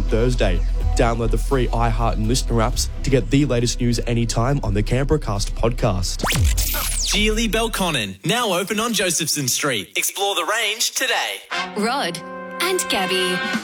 Thursday. Download the free iHeart and Listener apps to get the latest news anytime on the Canberracast podcast. Geely Belconnen, now open on Josephson Street. Explore the range today. Rod and Gabby.